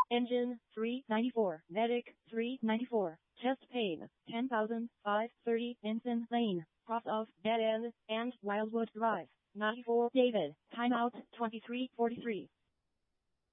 Engine, 394. Medic, 394. Chest pain, 10,530. Ensign Lane, cross of Dead End and Wildwood Drive. 94. David, timeout, 23:43.